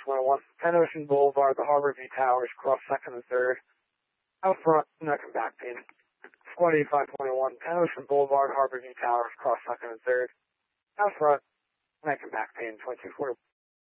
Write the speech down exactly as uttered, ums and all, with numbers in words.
twenty-one, Penn Ocean Boulevard, the Harbor View Towers, cross second and third. Out front, neck and back pain. Squad eighty-five twenty-one, Penn Ocean Boulevard, Harbor View Towers, cross second and third. Out front, neck and back pain, twenty-two forty.